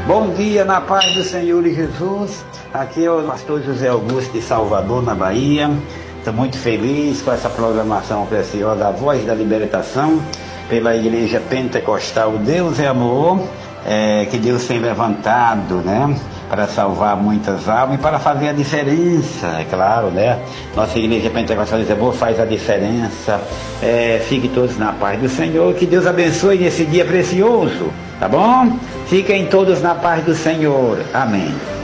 Bom dia, na paz do Senhor Jesus. Aqui é o pastor José Augusto de Salvador, na Bahia. Estou muito feliz com essa programação preciosa, A Voz da Libertação, pela Igreja Pentecostal Deus é Amor, que Deus tem levantado, né, para salvar muitas almas e para fazer a diferença, é claro, né? Nossa Igreja Pentecostal Deus é Amor faz a diferença. Fiquem todos na paz do Senhor, que Deus abençoe nesse dia precioso, tá bom? Fiquem todos na paz do Senhor, amém.